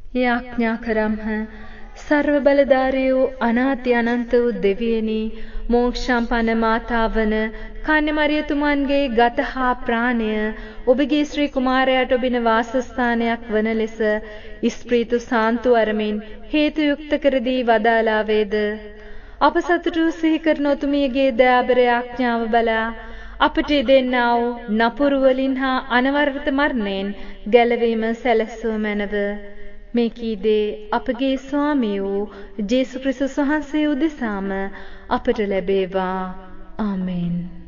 යාඥා කරම්හ. සර්ව බලධාරී වූ අනාති අනන්ත වූ දෙවියනි, මෝක්ෂම්පන්න මාතාවන කන්‍යමරියතුමන්ගේ ගත හා ප්‍රාණය ඔබගේ ශ්‍රී කුමාරයාට ඔබින වාසස්ථානයක් වන ලෙස ස්ප්‍රීතු සාන්තු අරමින් හේතු යුක්ත කර දී වදාලා වේද. අප සතුටු සිහි කරන ඔතුමියගේ දයාබර යාඥාව බලා අපට දෙන්නා වූ නපුරු වලින් හා අනවරත මරණයෙන් ගැලවීම සැලසූ මැනව. මේ කීදේ අපගේ ස්වාමී වූ ජේසුස් ක්‍රිස්තුස් වහන්සේ උදෙසාම අපට ලැබේවා. ආමෙන්.